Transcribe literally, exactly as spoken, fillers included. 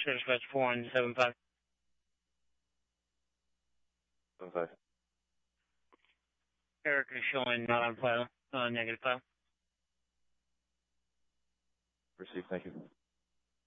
dispatch four one seven five. Seven five. Eric is showing not on file, uh, negative file. Received, thank you.